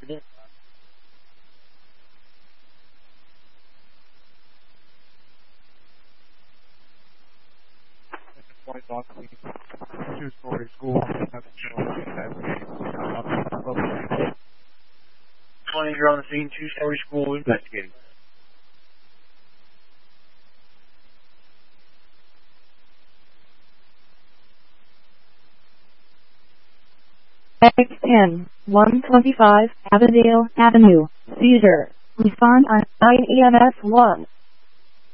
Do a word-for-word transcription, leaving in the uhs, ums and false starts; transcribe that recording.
Two-story school. twenty, you're on the scene. Two-story school investigating. X ten, one twenty-five, Avondale Avenue, Cedar. Respond on nine E M S one.